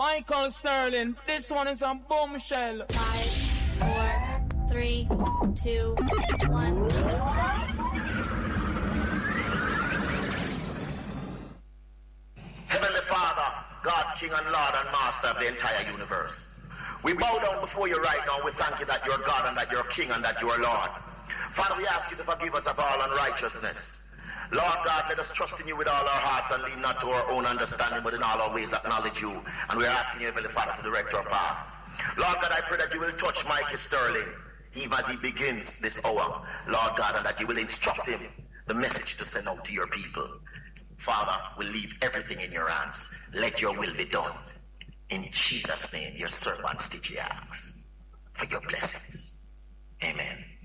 Michael Sterling, this one is a bombshell. 5, 4, 3, 2, 1. Heavenly Father, God, King and Lord and Master of the entire universe, we bow down before you right now. We thank you that you're God and that you're King and that you're Lord. Father, we ask you to forgive us of all unrighteousness. Lord God, let us trust in you with all our hearts and lean not to our own understanding, but in all our ways acknowledge you. And we're asking you, Heavenly Father, to direct our path. Lord God, I pray that you will touch Michael Sterling, even as he begins this hour, Lord God, and that you will instruct him the message to send out to your people. Father, we'll leave everything in your hands. Let your will be done. In Jesus' name, your servant Stitchy asks for your blessings. Amen.